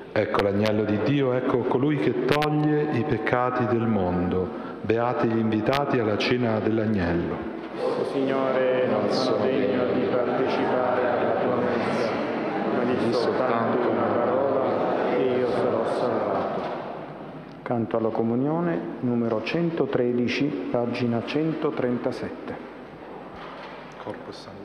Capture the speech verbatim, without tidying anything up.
Ecco l'agnello di Dio, ecco colui che toglie i peccati del mondo. Beati gli invitati alla cena dell'agnello. O Signore, non sono degno di partecipare alla tua messa, ma di soltanto una parola e io sarò salvato. Canto alla comunione, numero centotredici, pagina centotrentasette. Corpo e sangue.